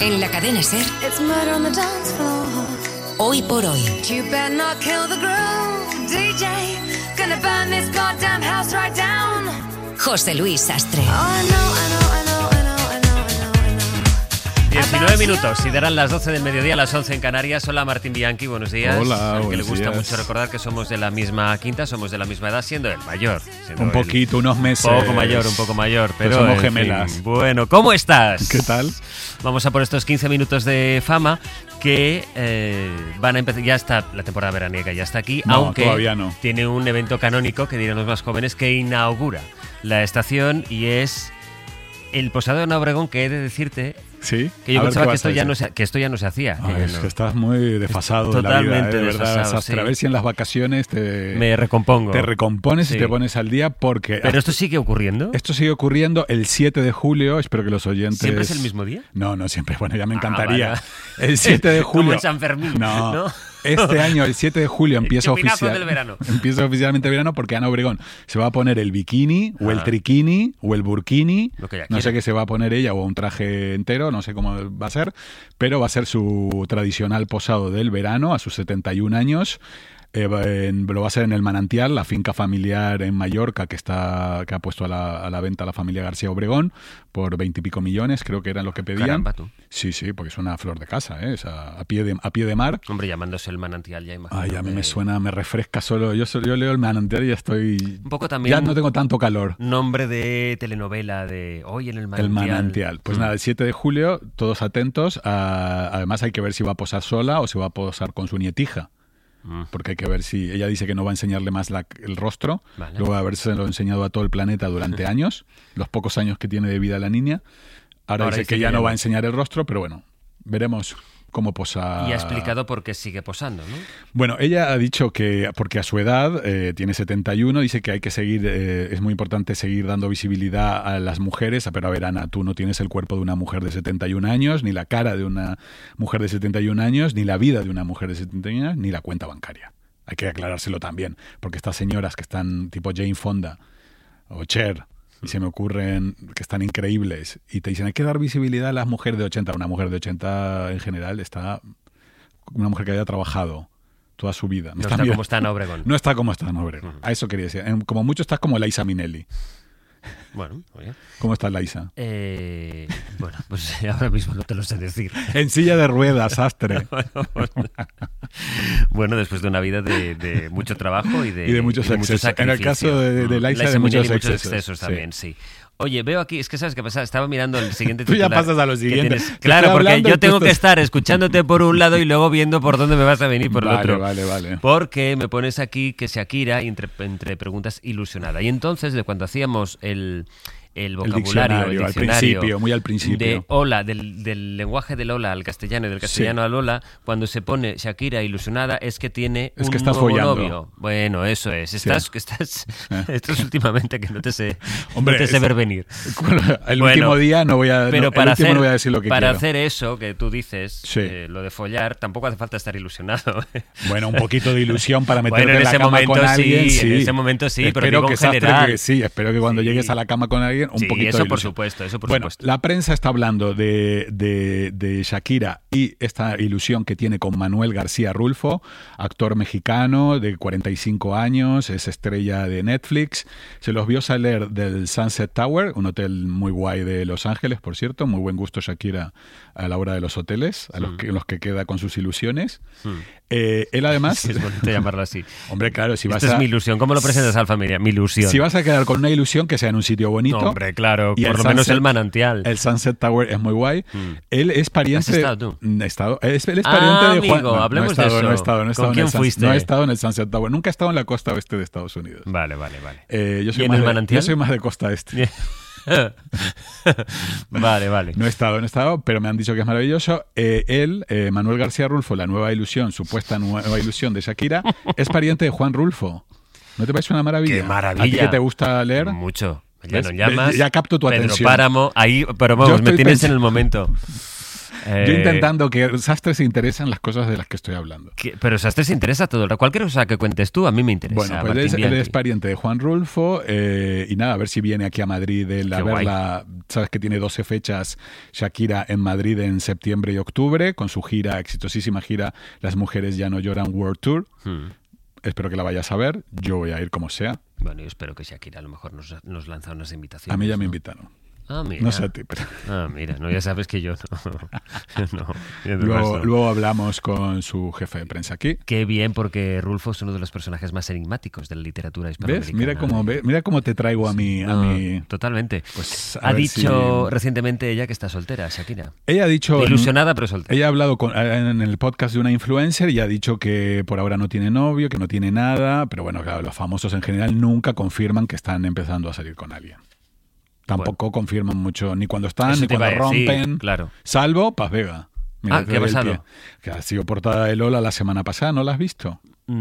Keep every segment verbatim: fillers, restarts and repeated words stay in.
En la cadena SER, Hoy por Hoy. José Luis Sastre. diecinueve minutos y darán las doce del mediodía, las once en Canarias. Hola Martín Bianchi, buenos días. Hola, al que le gusta días. mucho recordar que somos de la misma quinta, somos de la misma edad, siendo el mayor. Siendo Un el poquito, unos meses. Un poco mayor, un poco mayor, pero, Pero somos en gemelas. fin. Bueno, ¿cómo estás? ¿Qué tal? Vamos a por estos quince minutos de fama que eh, van a empezar. Ya está la temporada veraniega, ya está aquí, No, aunque todavía no. tiene un evento canónico, que dirán los más jóvenes, que inaugura la estación y es el Posado de Ana Obregón, que he de decirte Sí. que yo A ver pensaba qué que vas esto, a ya decir. no se, que esto ya no se hacía. Ah, que es no- que estás muy desfasado de la vida, Totalmente ¿eh? De verdad. desfasado, Sastre. sí. A ver si en las vacaciones te, Me recompongo. te recompones Sí. y te pones al día porque... Pero esto sigue ocurriendo. Esto sigue ocurriendo el siete de julio, espero que los oyentes... ¿Siempre es el mismo día? No, no siempre, bueno, ya me Ah, encantaría. vale. El siete de julio... Como en San Fermín, No, ¿no? este año, el siete de julio, empieza, chupinazo oficial, del verano. empieza oficialmente el verano porque Ana Obregón se va a poner el bikini, o el Ah. triquini, o el burkini, Lo que ella no sé quiera. qué se va a poner ella, o un traje entero, no sé cómo va a ser, pero va a ser su tradicional posado del verano a sus setenta y un años. Eh, va en- lo va a hacer en el Manantial, la finca familiar en Mallorca que está que ha puesto a la, a la venta la familia García Obregón por veintipico millones, creo que era lo que pedían. Caramba, tú. Sí, sí, porque es una flor de casa, ¿eh? O sea, a pie de a pie de mar. Hombre, llamándose el Manantial ya imagino. Ay, a mí que- me suena, me refresca solo. Yo, so- yo leo el Manantial y ya estoy. Un poco también. Ya no tengo tanto calor. Nombre de telenovela de Hoy en el Manantial. El Manantial. Pues Mm. nada, el siete de julio, todos atentos. a- además, hay que ver si va a posar sola o si va a posar con su nietija. Mm. Porque hay que ver si. Ella dice que no va a enseñarle más la- el rostro. Vale. Luego de habérselo enseñado a todo el planeta durante años, los pocos años que tiene de vida la niña. Ahora, Ahora dice dice que ya que no ya va a no. enseñar el rostro, pero bueno, veremos cómo posa. Y ha explicado por qué sigue posando, ¿no? Bueno, ella ha dicho que, porque a su edad, eh, tiene setenta y uno, dice que hay que seguir, eh, es muy importante seguir dando visibilidad a las mujeres, pero a ver, Ana, tú no tienes el cuerpo de una mujer de setenta y un años, ni la cara de una mujer de setenta y un años, ni la vida de una mujer de setenta y un años, ni la cuenta bancaria. Hay que aclarárselo también, porque estas señoras que están tipo Jane Fonda o Cher, y se me ocurren que están increíbles, y te dicen hay que dar visibilidad a las mujeres de ochenta. Una mujer de ochenta en general está, una mujer que haya trabajado toda su vida. Me No está está mirando. como está Ana Obregón. No está como está Ana Obregón. A eso quería decir. En- Como mucho estás como Laisa Minnelli. Bueno, oye. ¿Cómo está Laisa? Eh, bueno, pues ahora mismo no te lo sé decir. En silla de ruedas, Sastre. Bueno, después de una vida de, de mucho trabajo y de, Y de muchos excesos. En el caso de- de Mm, Laisa, Laisa de muchos Minnelli, excesos, sí. también, sí. Oye, veo aquí, es que sabes qué pasa, estaba mirando el siguiente Tú ya titular pasas a lo que siguiente. tienes. Te Claro, estoy porque hablando yo y tú tengo que estás- estar escuchándote por un lado y luego viendo por dónde me vas a venir por el Vale, otro. vale, vale. Porque me pones aquí que Shakira, entre, entre preguntas, ilusionada. Y entonces, de cuando hacíamos el, el vocabulario, diccionario, el al diccionario principio, muy al principio. de hola, del, del lenguaje del hola al castellano y del castellano Sí. al hola, cuando se pone Shakira ilusionada es que tiene Es un que está nuevo follando. novio. Bueno, eso es. Estás, que estás, Eh. esto es últimamente que no te sé, Hombre, no te sé es- ver venir. El Bueno, último día no voy a, Pero no, para, el último hacer, no voy a decir lo que para quiero. hacer eso que tú dices, Sí. eh, lo de follar, tampoco hace falta estar ilusionado. Bueno, un poquito de ilusión para meterte Bueno, en en la ese cama momento con sí, alguien. en Sí, ese momento sí, pero espero digo que en Sastre general. que sí, espero que cuando Sí. llegues a la cama con alguien, un Sí, poquito eso de por ilusión. supuesto, eso por bueno, supuesto. la prensa está hablando de, de, de Shakira y esta ilusión que tiene con Manuel García Rulfo, actor mexicano de cuarenta y cinco años, es estrella de Netflix. Se los vio salir del Sunset Tower, un hotel muy guay de Los Ángeles, por cierto. Muy buen gusto Shakira a la hora de los hoteles, a los que, en los que queda con sus ilusiones. Hmm. Eh, él además... Sí, es bonito llamarlo así. Hombre, claro, si vas Esta a... es mi ilusión. ¿Cómo lo presentas a la familia? Mi ilusión. Si vas a quedar con una ilusión, que sea en un sitio bonito. No, hombre, claro, Y por el lo menos Sunset- el manantial. El Sunset Tower es muy guay. Mm. Él es pariente... ¿Has estado tú? He estado. Es- él es Ah, pariente de Juan... amigo, no, hablemos no he de estado, eso. No he estado, no he ¿Con estado en quién el Sun- fuiste? No he estado en el Sunset Tower. Nunca he estado en la costa oeste de Estados Unidos. Vale, vale, vale. Eh, yo, ¿Y soy en más el de, manantial? yo soy más de costa este. Vale, vale. No he estado, no he estado, pero me han dicho que es maravilloso. Eh, él, eh, Manuel García Rulfo, la nueva ilusión, supuesta nueva ilusión de Shakira, es pariente de Juan Rulfo. ¿No te parece una maravilla? ¡Qué maravilla! ¿A ti que te gusta leer? Mucho. Ya ¿Ves? no llamas. Ya capto tu Pedro atención. Páramo, ahí, pero Yo vamos, me estoy tienes pens- en el momento. Eh, Yo intentando que Sastre se interese en las cosas de las que estoy hablando. que- pero Sastre se interesa todo. Cualquier cosa que cuentes tú, a mí me interesa. Bueno, pues Martín él es, él Bianchi. es pariente de Juan Rulfo eh, y nada, a ver si viene aquí a Madrid él a Qué guay. verla. Sabes que tiene doce fechas Shakira en Madrid en septiembre y octubre con su gira, exitosísima gira Las Mujeres Ya No Lloran World Tour. Hmm. Espero que la vayas a ver. Yo voy a ir como sea. Bueno, yo espero que Shakira a lo mejor nos, nos lanza unas invitaciones. A mí ya me ¿no? invitaron. Ah, mira. No sé a ti, pero... Ah, mira, no, ya sabes que yo no. no, yo de Luego, paso. luego hablamos con su jefe de prensa aquí. Qué bien, porque Rulfo es uno de los personajes más enigmáticos de la literatura ¿Ves? hispanoamericana. Mira cómo, ve- mira cómo te traigo a mi... A No, mi... Totalmente. Pues, a ha ver dicho si- recientemente ella que está soltera, Shakira. Ella ha dicho... Ilusionada, pero soltera. Ella ha hablado con- en el podcast de una influencer y ha dicho que por ahora no tiene novio, que no tiene nada, pero bueno, claro, los famosos en general nunca confirman que están empezando a salir con alguien. Tampoco confirman mucho ni cuando están Eso ni te iba cuando a decir, rompen. claro. Salvo Paz Vega. Mira, Ah, te ¿qué ha doy el pasado? pie. Que ha sido portada de Lola la semana pasada, ¿no la has visto?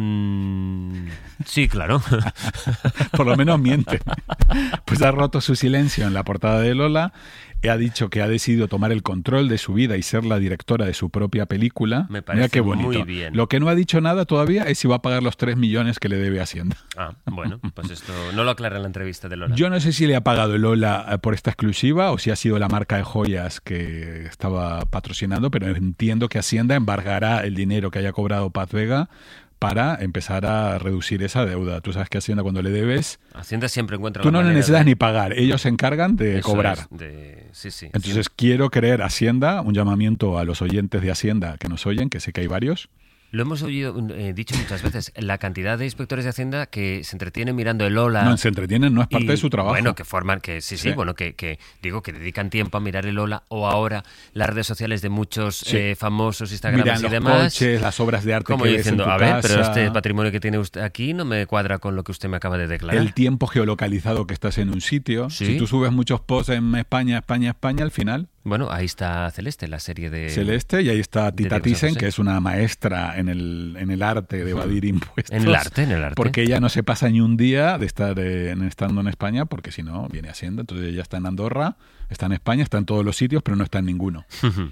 Mm, sí, claro. Por lo menos miente. Pues ha roto su silencio en la portada de Lola. Y ha dicho que ha decidido tomar el control de su vida y ser la directora de su propia película. Me Mira parece qué bonito. muy bien. Lo que no ha dicho nada todavía es si va a pagar los tres millones que le debe Hacienda. Ah, bueno, pues esto no lo aclara en la entrevista de Lola. Yo no sé si le ha pagado Lola eh, por esta exclusiva o si ha sido la marca de joyas que estaba patrocinando, pero entiendo que Hacienda embargará el dinero que haya cobrado Paz Vega para empezar a reducir esa deuda. Tú sabes que Hacienda cuando le debes, Hacienda siempre encuentra tú la no manera necesitas de- ni pagar, ellos se encargan de Eso cobrar. es, de- Sí, sí. Entonces quiero creer Hacienda, un llamamiento a los oyentes de Hacienda que nos oyen, que sé que hay varios. Lo hemos oído, eh, dicho muchas veces, la cantidad de inspectores de Hacienda que se entretienen mirando el Ola. No, se entretienen, no es parte y, de su trabajo. Bueno, que forman, que sí, sí, Sí. bueno, que, que digo que dedican tiempo a mirar el Ola o ahora las redes sociales de muchos Sí. eh, famosos Instagrams Miran y los demás. coches, las obras de arte Como que ves diciendo, en tu a ver, casa, pero este patrimonio que tiene usted aquí no me cuadra con lo que usted me acaba de declarar. el tiempo geolocalizado que estás en un sitio. Sí. Si tú subes muchos posts en España, España, España, al final Bueno, ahí está Celeste, la serie de... Celeste, y ahí está Tita de Diego San Thyssen, José. que es una maestra en el, en el arte de evadir impuestos. En el arte, en el arte. Porque ella no se pasa ni un día de estar eh, en- estando en España, porque si no, viene Hacienda. Entonces ella está en Andorra, está en España, está en todos los sitios, pero no está en ninguno.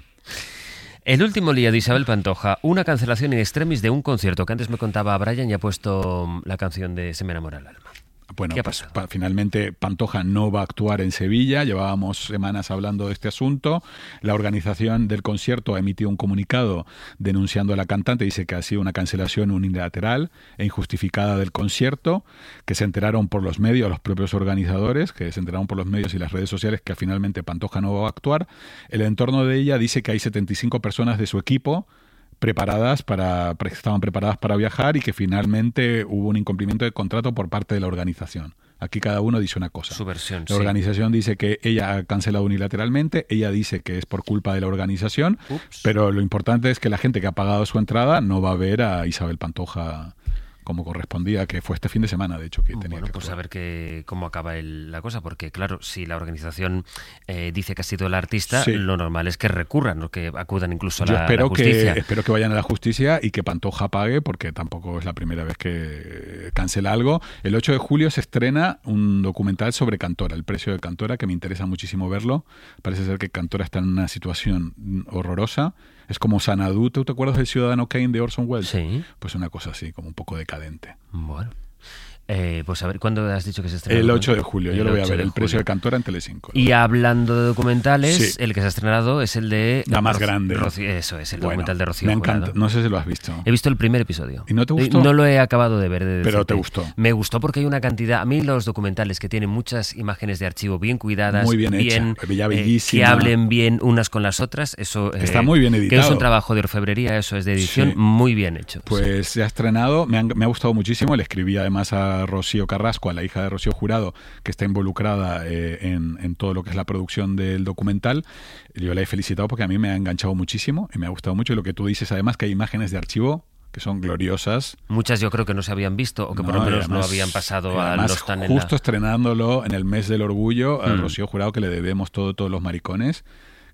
El último día de Isabel Pantoja, una cancelación in extremis de un concierto que antes me contaba Brian y ha puesto mm, la canción de Se me enamora el alma. Bueno, ¿Qué ha pues pasado? pa- finalmente Pantoja no va a actuar en Sevilla. Llevábamos semanas hablando de este asunto. La organización del concierto ha emitido un comunicado denunciando a la cantante. Dice que ha sido una cancelación unilateral e injustificada del concierto, que se enteraron por los medios, los propios organizadores, que se enteraron por los medios y las redes sociales que finalmente Pantoja no va a actuar. El entorno de ella dice que hay setenta y cinco personas de su equipo preparadas para pre- estaban preparadas para viajar y que finalmente hubo un incumplimiento de contrato por parte de la organización. Aquí cada uno dice una cosa. Su versión, La sí. organización dice que ella ha cancelado unilateralmente, ella dice que es por culpa de la organización, Ups. pero lo importante es que la gente que ha pagado su entrada no va a ver a Isabel Pantoja como correspondía, que fue este fin de semana, de hecho, que tenía Bueno, que pues a actuar. ver que, cómo acaba el- la cosa, porque claro, si la organización eh, dice que ha sido el artista, Sí. lo normal es que recurran, no que acudan incluso a Yo la, espero la justicia. que espero que vayan a la justicia y que Pantoja pague, porque tampoco es la primera vez que cancela algo. El ocho de julio se estrena un documental sobre Cantora, el precio de Cantora, que me interesa muchísimo verlo. Parece ser que Cantora está en una situación horrorosa. Es como Sanadú, ¿tú te acuerdas del Ciudadano Kane de Orson Welles? Sí. Pues una cosa así, como un poco decadente. Bueno. Eh, pues a ver, ¿cuándo has dicho que se estrena? El ocho de julio, yo El lo voy a ocho ver, de el precio julio. de Cantora en Telecinco. Y hablando de documentales, Sí. el que se ha estrenado es el de... La más Rocío- grande. Rocío- eso es, el Bueno, documental de Rocío me encanta. Jurado. No sé si lo has visto. He visto el primer episodio. ¿Y no te gustó? No lo he acabado de ver. de Pero decirte. te gustó. Me gustó porque hay una cantidad... A mí los documentales que tienen muchas imágenes de archivo bien cuidadas, Muy bien hecha, ya eh, bellísima. que hablen bien unas con las otras, eso... eh, Está muy bien Que es editado. un trabajo de orfebrería, eso es de edición Sí. muy bien hecho. Pues se ha estrenado, me, han- me ha gustado muchísimo. Le escribí además a Rocío Carrasco, a la hija de Rocío Jurado, que está involucrada eh, en, en todo lo que es la producción del documental. Yo la he felicitado porque a mí me ha enganchado muchísimo y me ha gustado mucho. Y lo que tú dices, además, que hay imágenes de archivo que son gloriosas. Muchas yo creo que no se habían visto o que por No, lo y menos no además- habían pasado y a además, los tan en la- justo estrenándolo en el mes del orgullo, a Mm. Rocío Jurado, que le debemos todo, todos los maricones,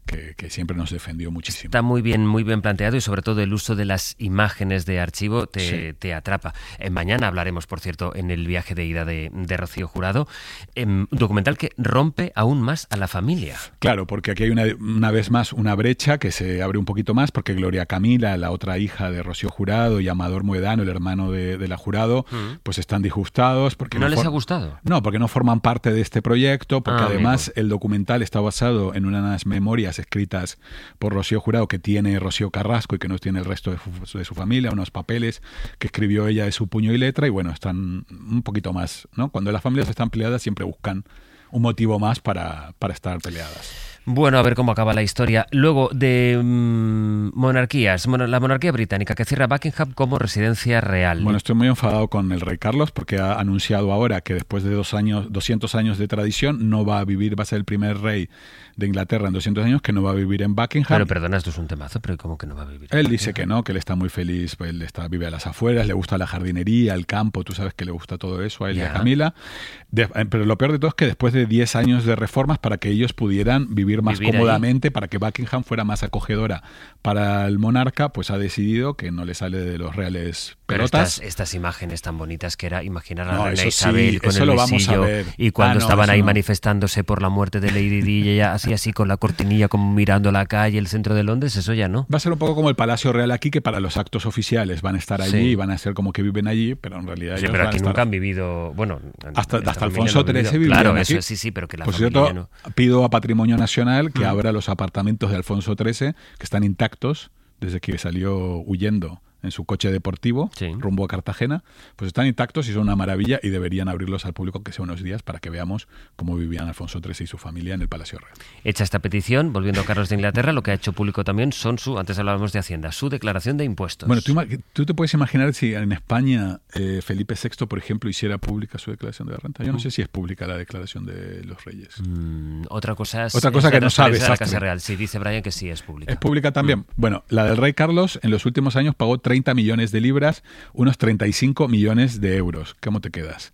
que, que siempre nos defendió muchísimo. Está muy bien, muy bien planteado y sobre todo el uso de las imágenes de archivo te, Sí. te atrapa. Eh, mañana hablaremos, por cierto, en el viaje de ida de, de Rocío Jurado, eh, un documental que rompe aún más a la familia. Claro, porque aquí hay una, una vez más una brecha que se abre un poquito más porque Gloria Camila, la otra hija de Rocío Jurado, y Amador Moedano, el hermano de, de la Jurado, mm. pues están disgustados. Porque ¿No, no les for- ha gustado? No, porque no forman parte de este proyecto, porque Ah, además amigo. el documental está basado en unas memorias escritas por Rocío Jurado que tiene Rocío Carrasco y que no tiene el resto de su, de su familia, unos papeles que escribió ella de su puño y letra, y bueno, están un poquito más, ¿no? Cuando las familias están peleadas siempre buscan un motivo más para, para estar peleadas. Bueno, a ver cómo acaba la historia. Luego, de mmm, monarquías, Mon- la monarquía británica que cierra Buckingham como residencia real. Bueno, estoy muy enfadado con el rey Carlos porque ha anunciado ahora que después de dos años, doscientos años de tradición no va a vivir, va a ser el primer rey de Inglaterra en doscientos años que no va a vivir en Buckingham. Pero perdona, esto es un temazo, pero ¿cómo que no va a vivir? Él dice que no, que él está muy feliz, pues él está, vive a las afueras, le gusta la jardinería, el campo, tú sabes que le gusta todo eso a él y Ya. a Camila. De- pero lo peor de todo es que después de diez años de reformas para que ellos pudieran vivir más Vivir cómodamente, para que Buckingham fuera más acogedora para el monarca, pues ha decidido que no le sale de los reales Pero pelotas. estas, estas imágenes tan bonitas que era imaginar a No, la reina eso sí, Isabel con eso el lo vamos a visillo ver. y cuando Ah, no, estaban eso ahí no. manifestándose por la muerte de Lady Di y ella así así con la cortinilla como mirando la calle, el centro de Londres, eso ya no. Va a ser un poco como el Palacio Real aquí, que para los actos oficiales van a estar allí Sí. y van a ser como que viven allí, pero en realidad Sí, ellos pero van a aquí estar- nunca han vivido, bueno, Hasta, esta hasta familia Alfonso no ha vivido. trece vivió Claro, aquí. eso sí, sí, pero que la Por familia cierto, no. pido a Patrimonio Nacional que Mm. abra los apartamentos de Alfonso trece, que están intactos desde que salió huyendo en su coche deportivo Sí. rumbo a Cartagena, pues están intactos y son una maravilla y deberían abrirlos al público que sea unos días para que veamos cómo vivían Alfonso trece y su familia en el Palacio Real. Hecha esta petición, volviendo a Carlos de Inglaterra, lo que ha hecho público también son su, antes hablábamos de Hacienda, su declaración de impuestos. Bueno, ¿tú, ima- tú te puedes imaginar si en España eh, Felipe sexto, por ejemplo, hiciera pública su declaración de la renta. Yo no sé si es pública la declaración de los reyes. Mm, otra cosa es, Otra cosa es la que no sabes, transparencia de la Sastre. Casa Real. Sí, dice Brian que sí es pública. ¿Es pública también? Bueno, la del rey Carlos en los últimos años pagó treinta millones de libras, unos treinta y cinco millones de euros. ¿Cómo te quedas?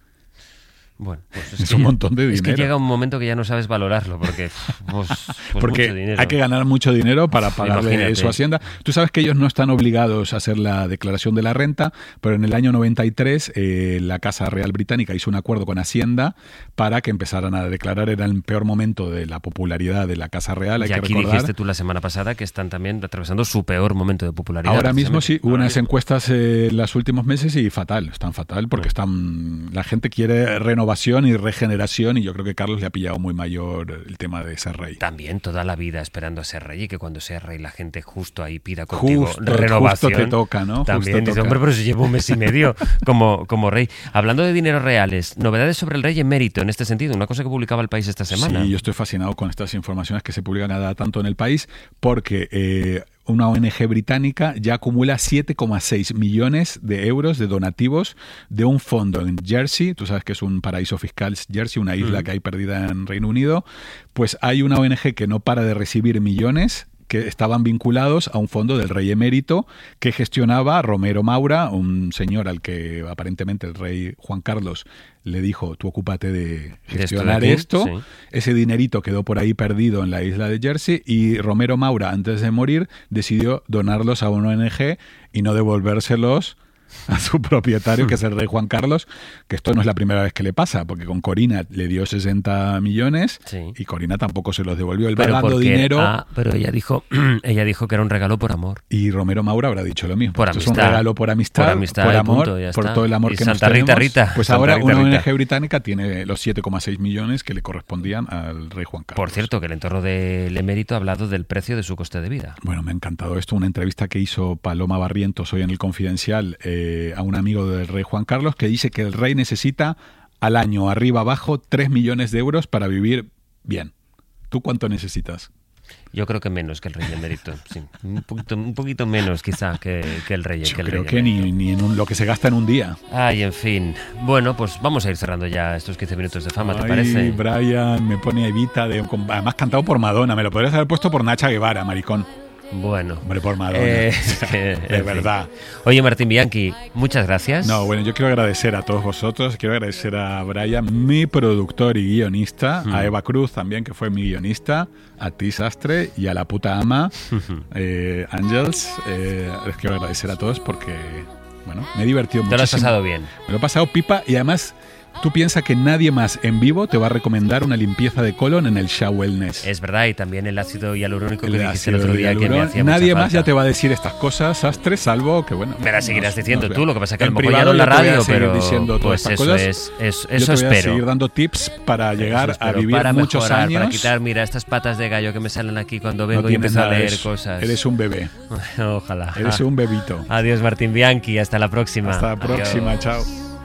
Bueno, pues es, Es que un ya- montón de Es que dinero. llega un momento que ya no sabes valorarlo, porque pues, pues Porque mucho dinero. hay que ganar mucho dinero para pagarle Imagínate. eso a Hacienda. Tú sabes que ellos no están obligados a hacer la declaración de la renta, pero en el año noventa y tres eh, la Casa Real Británica hizo un acuerdo con Hacienda para que empezaran a declarar. Era el peor momento de la popularidad de la Casa Real, hay Y que aquí recordar. dijiste tú la semana pasada que están también atravesando su peor momento de popularidad. Ahora mismo sí, precisamente. hubo Ahora unas mismo. encuestas eh, en los últimos meses y fatal, están fatal porque están la gente quiere renovación y regeneración y yo creo que Carlos le ha pillado muy mayor el tema de ser rey. También toda la vida esperando a ser rey y que cuando sea rey la gente justo ahí pida contigo Justo, renovación. justo te toca, ¿no? También Justo dice, toca. hombre, pero si llevo un mes y medio como, como rey. Hablando de dineros reales, novedades sobre el rey emérito en este sentido, una cosa que publicaba El País esta semana. Sí, yo estoy fascinado con estas informaciones que se publican cada tanto en el país porque eh, una O N G británica ya acumula siete coma seis millones de euros de donativos de un fondo en Jersey. Tú sabes que es un paraíso fiscal Jersey, una isla Mm. que hay perdida en Reino Unido. Pues hay una O N G que no para de recibir millones que estaban vinculados a un fondo del rey emérito que gestionaba Romero Maura, un señor al que aparentemente el rey Juan Carlos le dijo, tú ocúpate de gestionar de aquí, esto. sí. Ese dinerito quedó por ahí perdido en la isla de Jersey y Romero Maura, antes de morir, decidió donarlos a una O N G y no devolvérselos a su propietario, que es el rey Juan Carlos, que esto no es la primera vez que le pasa, porque con Corina le dio sesenta millones Sí. y Corina tampoco se los devolvió. Él va Pero dando porque- dinero ah, pero ella dijo, ella dijo que era un regalo por amor. y Romero Maura habrá dicho lo mismo. Por Esto amistad. es un regalo por amistad, Por amistad, por y amor, punto, ya por está. todo el amor Y que Santa nos Rita, tenemos. Rita, Pues Santa ahora Rita, una Rita. O N G británica tiene los siete coma seis millones que le correspondían al rey Juan Carlos. Por cierto, que el entorno del emérito ha hablado del precio de su coste de vida. Bueno, me ha encantado esto. Una entrevista que hizo Paloma Barrientos hoy en El Confidencial eh, a un amigo del rey Juan Carlos que dice que el rey necesita al año, arriba abajo, tres millones de euros para vivir bien. ¿Tú cuánto necesitas? Yo creo que menos que el rey emérito, sí. Un poquito, un poquito menos quizá que, que el rey. Yo que el creo rey que emérito. ni, ni en un- lo que se gasta en un día. Ay, en fin. Bueno, pues vamos a ir cerrando ya estos quince minutos de fama, ¿te Ay, parece? Brian, me pone Evita, de, además cantado por Madonna. Me lo podrías haber puesto por Nacha Guevara, maricón. Bueno. Hombre, por Madonna. Eh, es que, de en fin. verdad. Oye, Martín Bianchi, muchas gracias. No, bueno, yo quiero agradecer a todos vosotros, quiero agradecer a Brian, mi productor y guionista, Mm. a Eva Cruz también, que fue mi guionista, a ti, Sastre, y a la puta ama, eh, Ángels. Eh, les quiero agradecer a todos porque, bueno, me he divertido mucho. Te lo has pasado bien. Me lo he pasado pipa y además tú piensas que nadie más en vivo te va a recomendar una limpieza de colon en el Sha Wellness. Es verdad, y también el ácido hialurónico que El dijiste el ácido otro día que me hialurónico. hacía Nadie mucha más falta. ya te va a decir estas cosas, Sastre, salvo que, bueno... Me las seguirás nos- diciendo nos tú, vea. lo que pasa es que a En lo mejor ya privado no en la yo te voy a radio, seguir pero diciendo todas pues estas eso cosas. es, es- Yo te eso voy a espero. seguir dando tips para llegar Eso a espero, vivir para muchos mejorar, años. Para quitar, mira, estas patas de gallo que me salen aquí cuando No vengo y tienes empiezo a nada, leer eres- cosas. Eres un bebé, Ojalá. eres un bebito. Adiós, Martín Bianchi, hasta la próxima. Hasta la Adiós. próxima, chao.